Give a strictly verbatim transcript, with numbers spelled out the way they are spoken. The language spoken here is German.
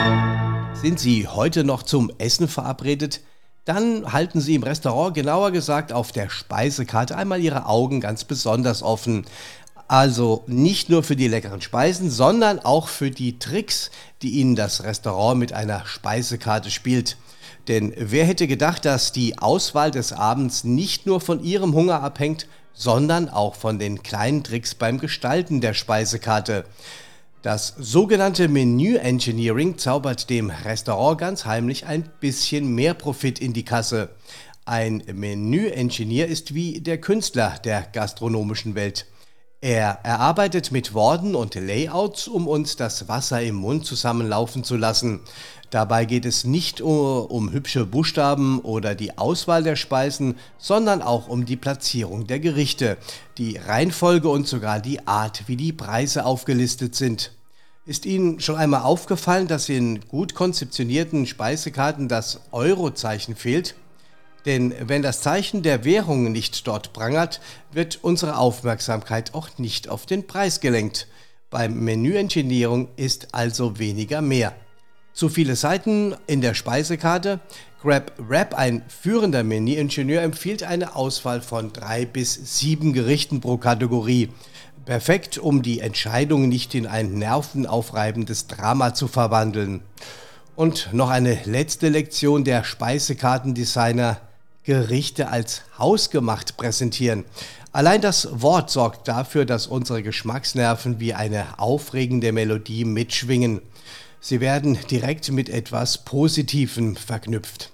Sind Sie heute noch zum Essen verabredet? Dann halten Sie im Restaurant, genauer gesagt auf der Speisekarte, einmal Ihre Augen ganz besonders offen. Also nicht nur für die leckeren Speisen, sondern auch für die Tricks, die Ihnen das Restaurant mit einer Speisekarte spielt. Denn wer hätte gedacht, dass die Auswahl des Abends nicht nur von Ihrem Hunger abhängt, sondern auch von den kleinen Tricks beim Gestalten der Speisekarte. Das sogenannte Menü Engineering zaubert dem Restaurant ganz heimlich ein bisschen mehr Profit in die Kasse. Ein Menü-Engineer ist wie der Künstler der gastronomischen Welt. Er erarbeitet mit Worten und Layouts, um uns das Wasser im Mund zusammenlaufen zu lassen. Dabei geht es nicht um, um hübsche Buchstaben oder die Auswahl der Speisen, sondern auch um die Platzierung der Gerichte, die Reihenfolge und sogar die Art, wie die Preise aufgelistet sind. Ist Ihnen schon einmal aufgefallen, dass in gut konzeptionierten Speisekarten das Eurozeichen fehlt? Denn wenn das Zeichen der Währung nicht dort prangert, wird unsere Aufmerksamkeit auch nicht auf den Preis gelenkt. Beim Menüengineering ist also weniger mehr. Zu viele Seiten in der Speisekarte? GrabWrap, ein führender Menüingenieur, empfiehlt eine Auswahl von drei bis sieben Gerichten pro Kategorie. Perfekt, um die Entscheidung nicht in ein nervenaufreibendes Drama zu verwandeln. Und noch eine letzte Lektion der Speisekartendesigner: Gerichte als hausgemacht präsentieren. Allein das Wort sorgt dafür, dass unsere Geschmacksnerven wie eine aufregende Melodie mitschwingen. Sie werden direkt mit etwas Positivem verknüpft.